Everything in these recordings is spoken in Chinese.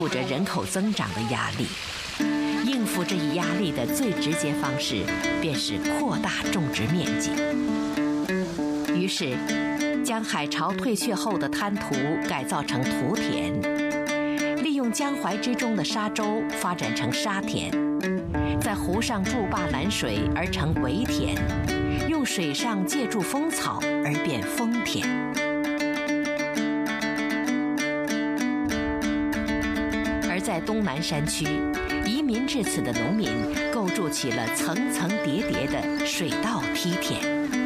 着人口增长的压力。应付这一压力的最直接方式，便是扩大种植面积。于是，将海潮退却后的滩涂改造成土田，利用江淮之中的沙洲发展成沙田，在湖上筑坝拦水而成围田，用水上借助风草而变丰田。而在东南山区，移民至此的农民构筑起了层层叠叠的水稻梯田。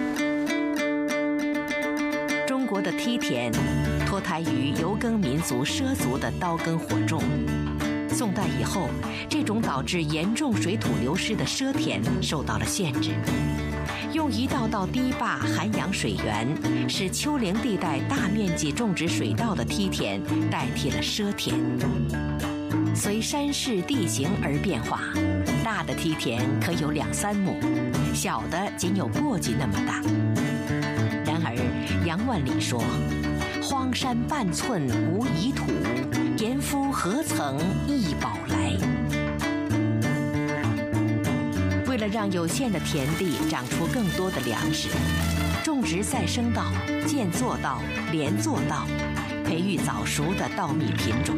中国的梯田脱胎于游耕民族畲族的刀耕火种。宋代以后，这种导致严重水土流失的畲田受到了限制，用一道道堤坝涵养水源，使丘陵地带大面积种植水稻的梯田代替了畲田。随山势地形而变化，大的梯田可有2-3亩，小的仅有簸箕那么大。然而杨万里说：“荒山半寸无遗土，严夫何曾一宝来。”为了让有限的田地长出更多的粮食，种植再生稻、间作稻、连作稻，培育早熟的稻米品种。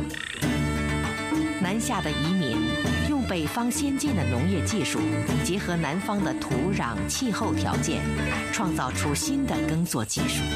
南下的移民用北方先进的农业技术，结合南方的土壤、气候条件，创造出新的耕作技术。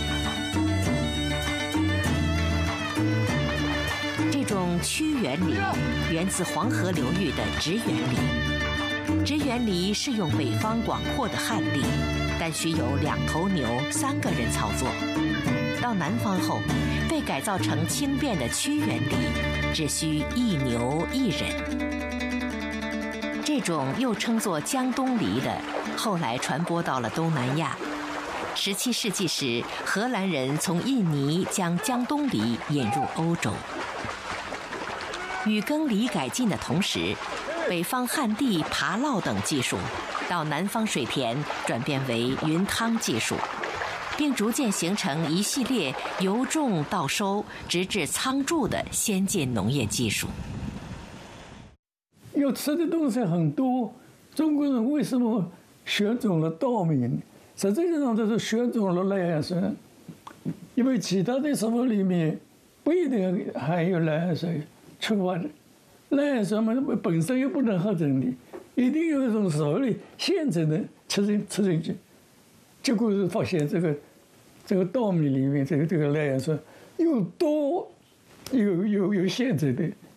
这种屈原梨源自黄河流域的直原梨。直原梨适用北方广阔的旱地，但需有2头牛3个人操作。到南方后，被改造成轻便的屈原梨，只需1牛1人。这种又称作江东梨的，后来传播到了东南亚。17世纪时，荷兰人从印尼将江东梨引入欧洲。与耕梨改进的同时，北方旱地耙涝等技术到南方水田转变为云汤技术，并逐渐形成一系列由种到收直至仓贮的先进农业技术。 要吃的东西很多，中国人为什么选种了稻米？实际上都是选种了赖氨酸，因为其他的什么里面不一定含有赖氨酸缺乏的。赖氨酸嘛本身又不能合成的，一定有一种所谓的现成的吃进去。结果是发现这个稻米里面这个赖氨酸又多又现成的。